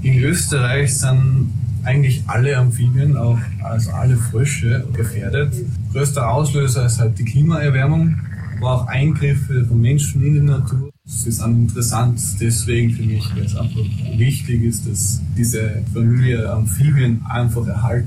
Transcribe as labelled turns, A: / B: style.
A: In Österreich sind eigentlich alle Amphibien, auch also alle Frösche, gefährdet. Größter Auslöser ist halt die Klimaerwärmung, aber auch Eingriffe von Menschen in die Natur. Es ist interessant deswegen für mich, weil es einfach wichtig ist, dass diese Familie Amphibien einfach erhalten